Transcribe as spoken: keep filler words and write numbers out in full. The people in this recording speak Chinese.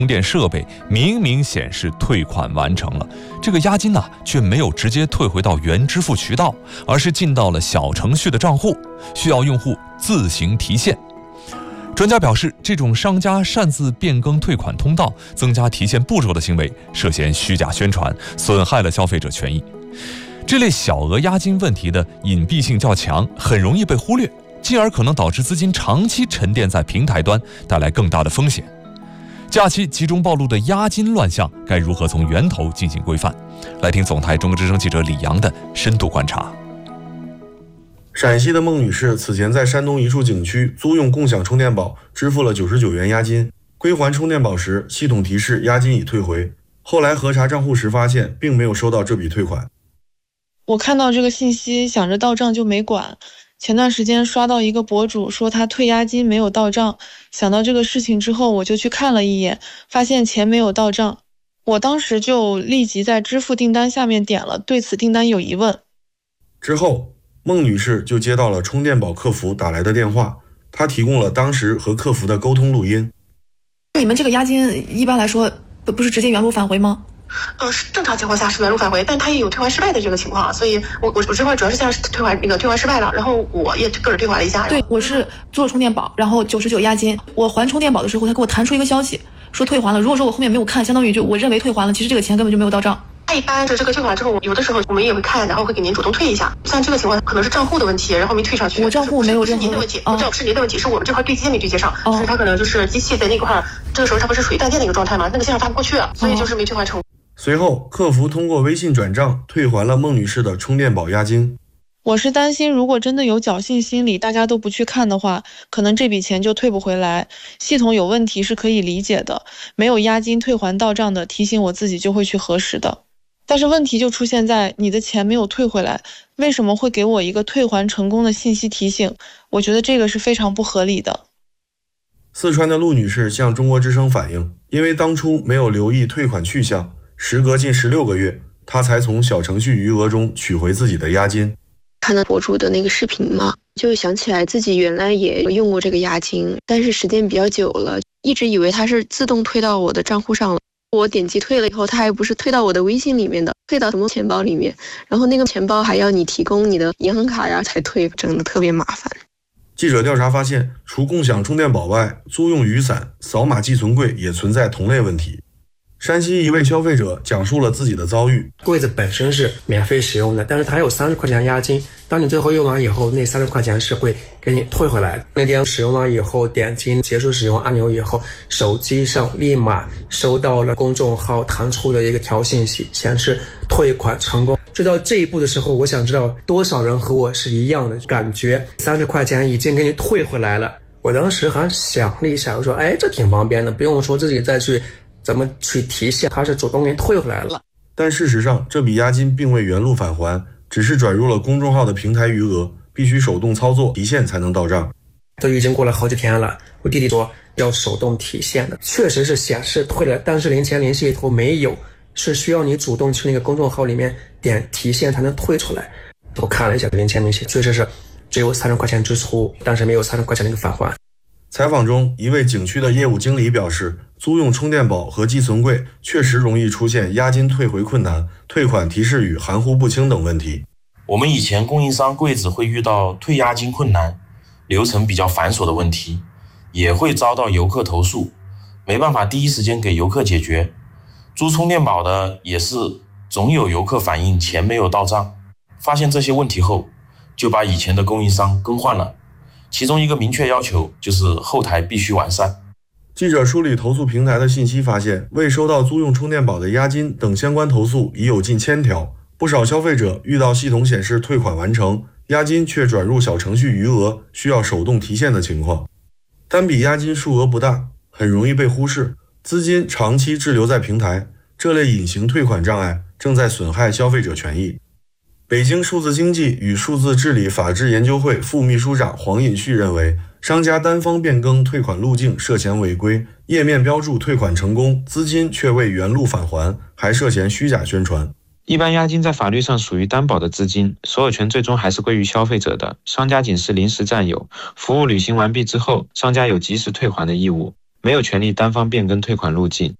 充电设备明明显示退款完成了，这个押金呢却没有直接退回到原支付渠道，而是进到了小程序的账户，需要用户自行提现。专家表示，这种商家擅自变更退款通道、增加提现步骤的行为，涉嫌虚假宣传，损害了消费者权益。这类小额押金问题的隐蔽性较强，很容易被忽略，进而可能导致资金长期沉淀在平台端，带来更大的风险。假期集中暴露的押金乱象，该如何从源头进行规范？来听总台中国之声记者李阳的深度观察。 陕西的孟女士此前在山东一处景区租用共享充电宝，支付了九十九元押金，归还充电宝时，系统提示押金已退回。后来核查账户时发现，并没有收到这笔退款。 我看到这个信息，想着到账就没管。前段时间刷到一个博主说他退押金没有到账，想到这个事情之后，我就去看了一眼，发现钱没有到账。我当时就立即在支付订单下面点了对此订单有疑问。 之后，孟女士就接到了充电宝客服打来的电话，她提供了当时和客服的沟通录音。 你们这个押金一般来说不不是直接原路返回吗？ 呃，正常情况下是原路返回，但它也有退还失败的这个情况，所以我我我这块主要是现在退还那个退还失败了，然后我也个人退还了一下。 对，我是做充电宝，然后九十九押金，我还充电宝的时候，他给我弹出一个消息说退还了。如果说我后面没有看，相当于就我认为退还了，其实这个钱根本就没有到账。 一般是这个退款之后，有的时候我们也会看，然后会给您主动退一下。像这个情况可能是账户的问题，然后没退上去。 我账户没有任何您的问题，我知道是您的问题，是我们这块对接没对接上，是它可能就是机器在那块，这个时候它不是属于断电的一个状态吗？那个信号发不过去，所以就是没退还成。 随后，客服通过微信转账退还了孟女士的充电宝押金。 我是担心，如果真的有侥幸心理，大家都不去看的话，可能这笔钱就退不回来。系统有问题是可以理解的，没有押金退还到账的，提醒我自己就会去核实的。但是问题就出现在你的钱没有退回来，为什么会给我一个退还成功的信息提醒？我觉得这个是非常不合理的。 四川的陆女士向中国之声反映，因为当初没有留意退款去向，时隔近十六个月，她才从小程序余额中取回自己的押金。 看到博主的那个视频嘛，就想起来自己原来也用过这个押金，但是时间比较久了，一直以为它是自动退到我的账户上了。我点击退了以后，它还不是退到我的微信里面的，退到什么钱包里面，然后那个钱包还要你提供你的银行卡呀才退，真的特别麻烦。 记者调查发现，除共享充电宝外，租用雨伞、扫码寄存柜也存在同类问题。山西一位消费者讲述了自己的遭遇。 柜子本身是免费使用的，但是它有三十块钱押金，当你最后用完以后，那三十块钱是会给你退回来。那天使用完以后，点击结束使用按钮以后，手机上立马收到了公众号弹出的一个条信息，显示退款成功。知道这一步的时候，我想知道多少人和我是一样的感觉，三十块钱已经给你退回来了。我当时还想了一下，我说哎，这挺方便的，不用说自己再去怎么去提现，他是主动给你退回来了。 但事实上，这笔押金并未原路返还，只是转入了公众号的平台余额，必须手动操作提现才能到账。 都已经过了好几天了，我弟弟说要手动提现的，确实是显示退了，但是零钱联系里头没有，是需要你主动去那个公众号里面点提现才能退出来。我看了一下零钱联系，确实是只有三十块钱支出，但是没有三十块钱那个返还。 采访中，一位景区的业务经理表示，租用充电宝和寄存柜确实容易出现押金退回困难、退款提示语含糊不清等问题。 我们以前供应商柜子会遇到退押金困难、流程比较繁琐的问题，也会遭到游客投诉，没办法第一时间给游客解决。租充电宝的也是总有游客反映钱没有到账，发现这些问题后，就把以前的供应商更换了。其中一个明确要求就是后台必须完善。 记者梳理投诉平台的信息发现，未收到租用充电宝的押金等相关投诉已有近千条。不少消费者遇到系统显示退款完成，押金却转入小程序余额，需要手动提现的情况。单笔押金数额不大，很容易被忽视，资金长期滞留在平台，这类隐形退款障碍正在损害消费者权益。北京数字经济与数字治理法治研究会副秘书长黄尹旭认为，商家单方变更退款路径涉嫌违规，页面标注退款成功，资金却未原路返还，还涉嫌虚假宣传。 一般押金在法律上属于担保的资金，所有权最终还是归于消费者的，商家仅是临时占有，服务履行完毕之后，商家有及时退还的义务。 没有权利单方变更退款路径。